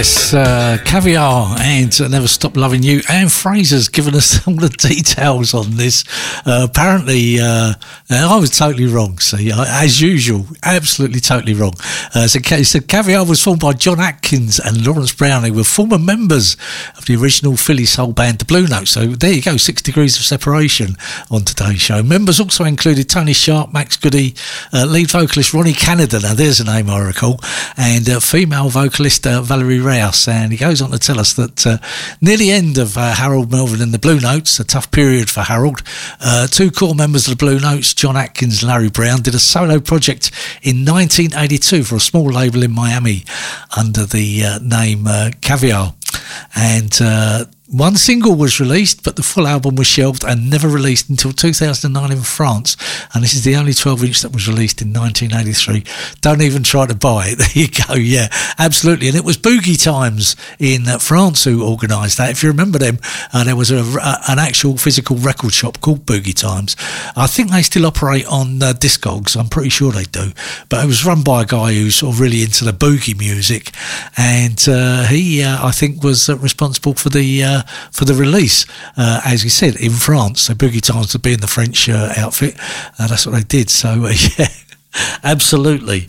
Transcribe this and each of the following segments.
Caviar and Never Stop Loving You, and Fraser's given us all the details on this. Apparently I was totally wrong, see, as usual, absolutely totally wrong. So Caviar was formed by John Atkins and Lawrence Brown, who were former members of the original Philly soul band The Blue Notes. So there you go, 6 degrees of separation on today's show. Members also included Tony Sharp, Max Goody, lead vocalist Ronnie Canada, now there's a name I recall, and female vocalist Valerie Rouse. And he goes on to tell us that near the end of Harold Melvin and the Blue Notes, a tough period for Harold, 2 core members of the Blue Notes, John Atkins and Larry Brown, did a solo project in 1982 for a small label in Miami under the name Caviar. And 1 single was released, but the full album was shelved and never released until 2009 in France. And this is the only 12-inch that was released in 1983. Don't even try to buy it. There you go. Yeah, absolutely. And it was Boogie Times in France who organised that. If you remember them, there was an actual physical record shop called Boogie Times. I think they still operate on Discogs. I'm pretty sure they do. But it was run by a guy who's sort of really into the boogie music. And he, I think, was responsible for the release, as he said, in France. So Boogie Times would be in the French outfit. That's what they did. So yeah, absolutely.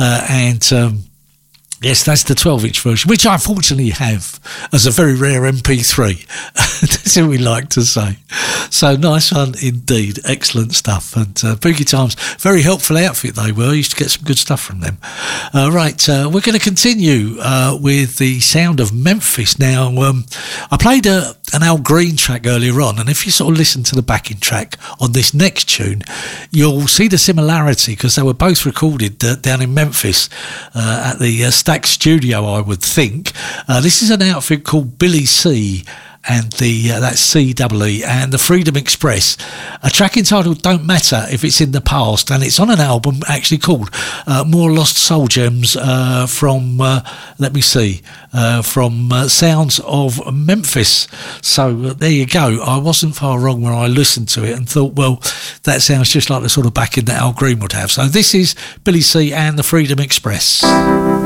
Yes, that's the 12-inch version, which I fortunately have as a very rare MP3. That's what we like to say. So nice one indeed. Excellent stuff. And Boogie Times, very helpful outfit they were. I used to get some good stuff from them. Right, we're going to continue with the sound of Memphis. Now, I played an Al Green track earlier on, and if you sort of listen to the backing track on this next tune, you'll see the similarity, because they were both recorded down in Memphis at the Stax Studio, I would think. This is an outfit called Billy C, and that's C-E-E, and the Freedom Express, a track entitled Don't Matter If It's in the Past, and it's on an album actually called More Lost Soul Gems from Sounds of Memphis. So there you go. I wasn't far wrong when I listened to it and thought, well, that sounds just like the sort of backing that Al Green would have. So this is Billy C and the Freedom Express.